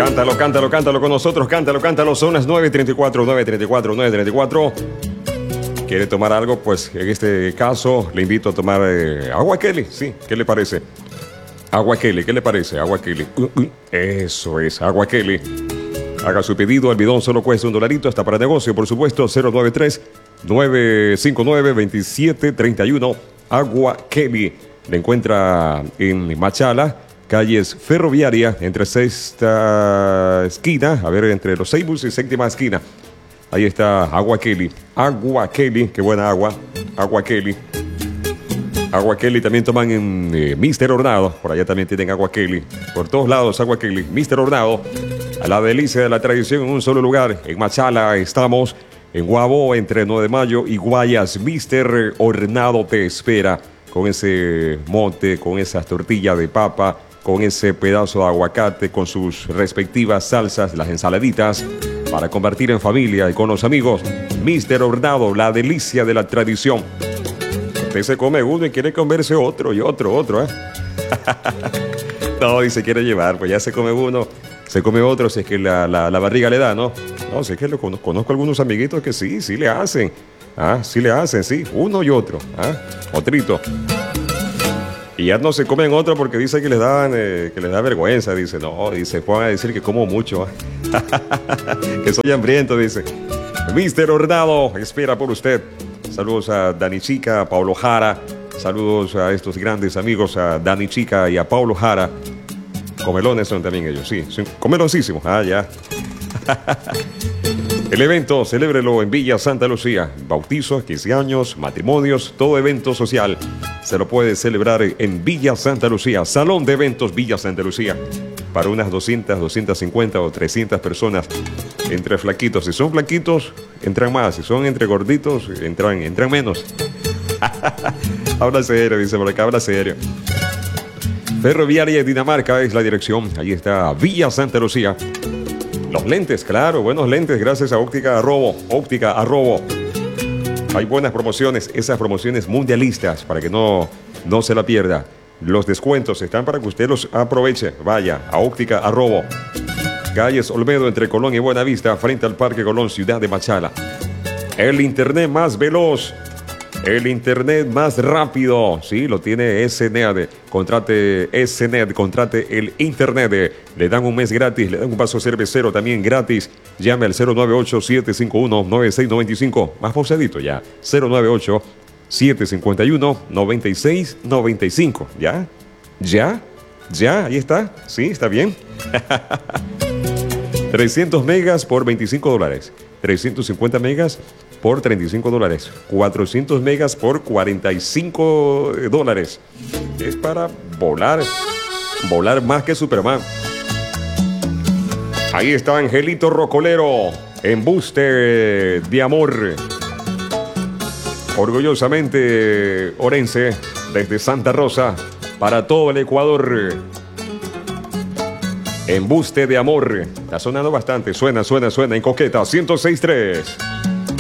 Cántalo, cántalo, cántalo con nosotros, cántalo, cántalo. Son las 9:34, 9:34, 9:34. ¿Quiere tomar algo? Pues en este caso le invito a tomar agua Kelly, sí, ¿qué le parece? Agua Kelly, ¿qué le parece? Agua Kelly. Eso es, agua Kelly. Haga su pedido, el bidón solo cuesta $1, está para negocio, por supuesto, 093-959-2731. Agua Kelly. Le encuentra en Machala, calles Ferroviaria, entre sexta esquina, a ver, entre los Seibuls y séptima esquina. Ahí está Agua Kelly. Agua Kelly, qué buena agua. Agua Kelly. Agua Kelly también toman en Mr. Hornado. Por allá también tienen Agua Kelly. Por todos lados, Agua Kelly. Mr. Hornado. A la delicia de la tradición en un solo lugar. En Machala estamos. En Guabo, entre 9 de mayo y Guayas. Mr. Hornado te espera. Con ese mote, con esas tortillas de papa, con ese pedazo de aguacate, con sus respectivas salsas, las ensaladitas, para compartir en familia y con los amigos. Mr. Hornado, la delicia de la tradición. Usted se come uno y quiere comerse otro y otro, ¿eh? No, y se quiere llevar, pues ya se come uno, se come otro, si es que la barriga le da, ¿no? No, si es que conozco algunos amiguitos que sí le hacen. Sí le hacen, sí, uno y otro, otrito. Y ya no se comen otro porque dice que les da vergüenza, dice, no, dice, van a decir que como mucho, que soy hambriento, dice. Mr. Hornado espera por usted. Saludos a Dani Chica, a Paulo Jara, saludos a estos grandes amigos, a Dani Chica y a Paulo Jara. Comelones son también ellos, sí, son comeloncísimos, ya. El evento, celébrelo en Villa Santa Lucía. Bautizos, 15 años, matrimonios, todo evento social se lo puede celebrar en Villa Santa Lucía. Salón de eventos Villa Santa Lucía. Para unas 200, 250 o 300 personas. Entre flaquitos. Si son flaquitos, entran más. Si son entre gorditos, entran menos. Habla serio, dice por acá, habla serio. Ferroviaria de Dinamarca es la dirección. Ahí está Villa Santa Lucía. Los lentes, claro, buenos lentes, gracias a Óptica Arrobo. Óptica Arrobo. Hay buenas promociones, esas promociones mundialistas, para que no se la pierda. Los descuentos están para que usted los aproveche. Vaya a Óptica Arrobo. Calles Olmedo, entre Colón y Buenavista, frente al Parque Colón, ciudad de Machala. El internet más veloz. El internet más rápido, sí, lo tiene SNET. Contrate SNET, contrate el internet. Le dan un mes gratis, le dan un vaso cervecero también gratis. Llame al 098-751-9695. Más pausadito ya. 098-751-9695. ¿Ya? ¿Ya? ¿Ya? Ahí está. Sí, está bien. 300 megas por $25. 350 megas por $35. 400 megas por $45. Es para volar más que Superman. Ahí está Angelito Rocolero, Embuste de Amor. Orgullosamente orense, desde Santa Rosa, para todo el Ecuador. Embuste de Amor. Está sonando bastante. Suena en Coqueta 106.3.